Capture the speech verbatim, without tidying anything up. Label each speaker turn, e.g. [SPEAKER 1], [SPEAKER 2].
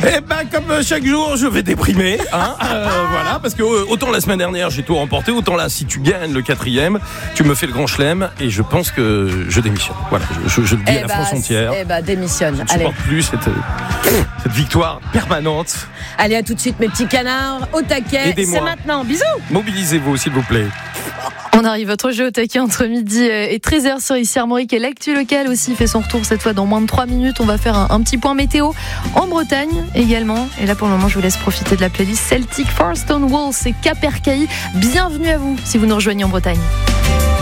[SPEAKER 1] Eh ben, comme chaque jour, je vais déprimer, hein, euh, voilà, parce que euh, autant la semaine dernière j'ai tout remporté, autant là, si tu gagnes le quatrième, tu me fais le grand chelem et je pense que je démissionne. Voilà, je, je, je le dis
[SPEAKER 2] eh
[SPEAKER 1] à la
[SPEAKER 2] bah,
[SPEAKER 1] France entière.
[SPEAKER 2] Eh ben, démissionne.
[SPEAKER 1] Je ne
[SPEAKER 2] Allez.
[SPEAKER 1] supporte plus cette, euh, cette victoire permanente.
[SPEAKER 2] Allez, à tout de suite, mes petits canards, au taquet.
[SPEAKER 1] Aidez-moi.
[SPEAKER 2] C'est maintenant. Bisous.
[SPEAKER 1] Mobilisez-vous, s'il vous plaît.
[SPEAKER 3] On arrive votre jeu au taquet entre midi et treize heures sur ici Armorique et l'actu locale aussi fait son retour cette fois dans moins de trois minutes. On va faire un, un petit point météo en Bretagne également. Et là pour le moment je vous laisse profiter de la playlist Celtic for Stonewall, c'est Capercaillie. Bienvenue à vous si vous nous rejoignez en Bretagne.